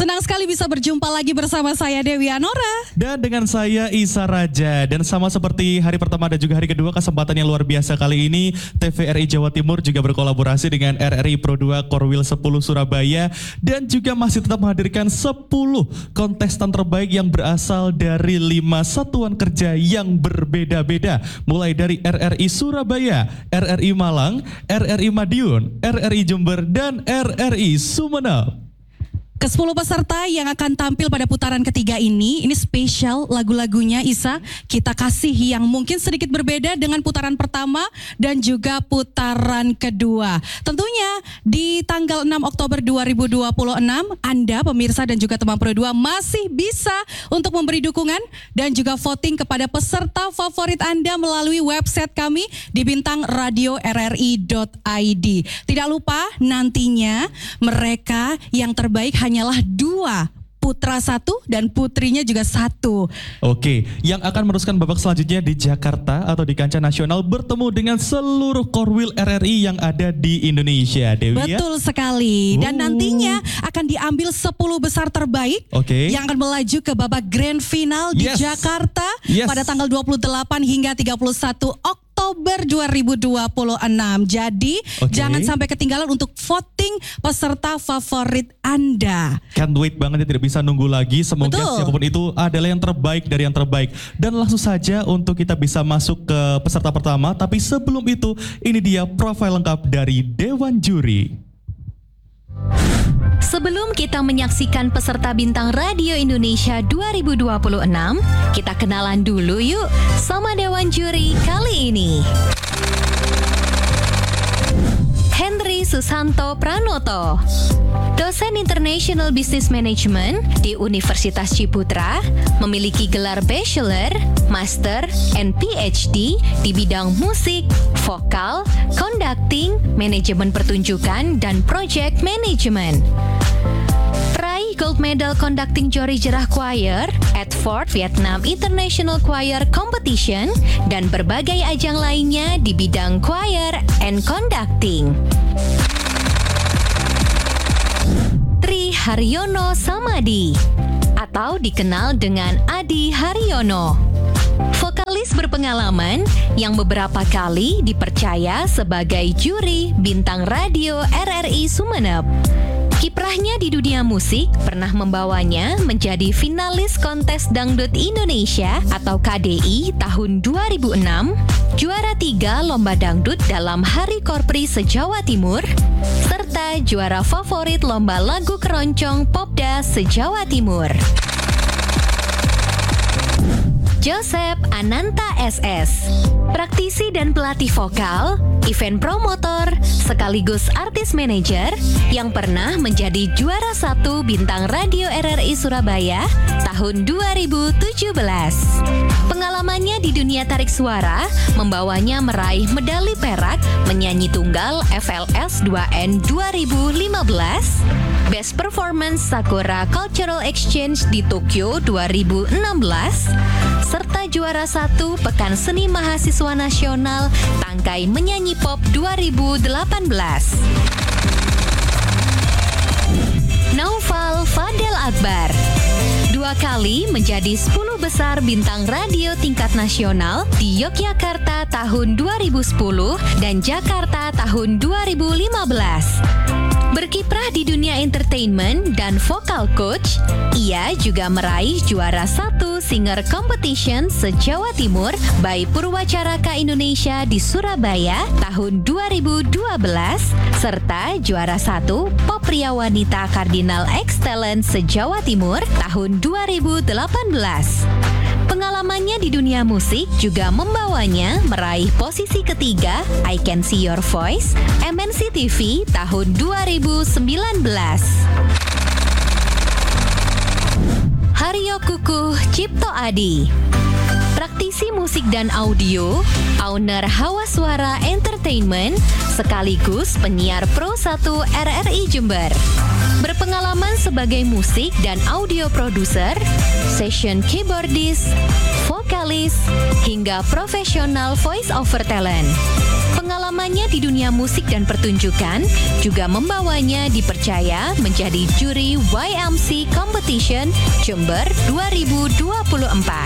Senang sekali bisa berjumpa lagi bersama saya Dewi Anora. Dan dengan saya Isa Raja. Dan sama seperti hari pertama dan juga hari kedua, kesempatan yang luar biasa kali ini TVRI Jawa Timur juga berkolaborasi dengan RRI Pro 2 Korwil 10 Surabaya. Dan juga masih tetap menghadirkan 10 kontestan terbaik yang berasal dari 5 satuan kerja yang berbeda-beda. Mulai dari RRI Surabaya, RRI Malang, RRI Madiun, RRI Jember, dan RRI Sumeneb. Ke-10 peserta yang akan tampil pada putaran ketiga ini spesial lagu-lagunya Isa. Kita kasih yang mungkin sedikit berbeda dengan putaran pertama dan juga putaran kedua. Tentunya di tanggal 6 Oktober 2026, Anda pemirsa dan juga teman Pro 2 masih bisa untuk memberi dukungan dan juga voting kepada peserta favorit Anda melalui website kami di bintangradioRRI.id. Tidak lupa nantinya mereka yang terbaik hanyalah 2, putra 1 dan putrinya juga 1. Oke, yang akan meneruskan babak selanjutnya di Jakarta atau di kancah nasional bertemu dengan seluruh Korwil RRI yang ada di Indonesia, Dewi. Betul sekali. Dan nantinya akan diambil 10 besar terbaik yang akan melaju ke babak grand final di Jakarta pada tanggal 28 hingga 31 Oktober 2026. Jadi jangan sampai ketinggalan untuk voting peserta favorit Anda. Can't wait banget ya, tidak bisa nunggu lagi. Semoga siapapun itu adalah yang terbaik dari yang terbaik. Dan langsung saja untuk kita bisa masuk ke peserta pertama. Tapi sebelum itu, ini dia profil lengkap dari Dewan Juri. Sebelum kita menyaksikan peserta Bintang Radio Indonesia 2026, kita kenalan dulu yuk sama Dewan Juri kali ini. Henry Susanto Pranoto, dosen International Business Management di Universitas Ciputra, memiliki gelar Bachelor, Master, and PhD di bidang musik, vokal, conducting, manajemen pertunjukan, dan project management. Peraih Gold Medal Conducting Jori Jerah Choir at Fort Vietnam International Choir Competition dan berbagai ajang lainnya di bidang choir and conducting. Tri Haryono Samadi atau dikenal dengan Adi Haryono, vokalis berpengalaman yang beberapa kali dipercaya sebagai juri Bintang Radio RRI Sumeneb. Kiprahnya di dunia musik pernah membawanya menjadi finalis kontes Dangdut Indonesia atau KDI tahun 2006, juara 3 Lomba Dangdut dalam Hari Korpri se-Jawa Timur, serta juara favorit Lomba Lagu Keroncong Popda se-Jawa Timur. Joseph Ananta SS, praktisi dan pelatih vokal, event promotor, sekaligus artis manajer yang pernah menjadi juara 1 Bintang Radio RRI Surabaya tahun 2017. Pengalamannya di dunia tarik suara membawanya meraih medali perak menyanyi tunggal FLS 2N 2015, Best Performance Sakura Cultural Exchange di Tokyo 2016, serta juara 1 Pekan Seni Mahasiswa Nasional Tangkai Menyanyi Pop 2018. Naufal Fadel Akbar, 2 kali menjadi 10 besar bintang radio tingkat nasional di Yogyakarta tahun 2010 dan Jakarta tahun 2015. Berkiprah di dunia entertainment dan vokal coach, ia juga meraih juara 1 singer competition se-Jawa Timur by Purwacaraka Indonesia di Surabaya tahun 2012, serta juara 1 Pop Pria Wanita Kardinal X Talent se-Jawa Timur tahun 2018. Pengalamannya di dunia musik juga membawanya meraih posisi ketiga I Can See Your Voice MNC TV tahun 2019. Haryo Kukuh Cipto Adi, praktisi musik dan audio, owner Hawa Suara Entertainment, sekaligus penyiar Pro 1 RRI Jember. Berpengalaman sebagai musik dan audio produser, session keyboardist, vokalis, hingga profesional voice over talent. Pengalaman Pengalamannya di dunia musik dan pertunjukan juga membawanya dipercaya menjadi juri YMC Competition Jember 2024.